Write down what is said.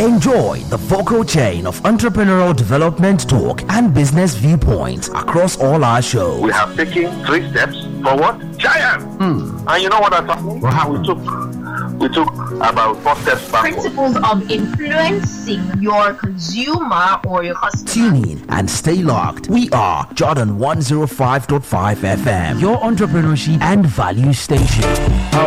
Enjoy the vocal chain of entrepreneurial development talk and business viewpoints across all our shows. We have taken 3 steps forward. Giant! And you know what I'm talking about? How we took about 4 steps back. Principles of influencing your consumer or your customer. Tune in and stay locked. We are Jordan 105.5 FM, your entrepreneurship and value station.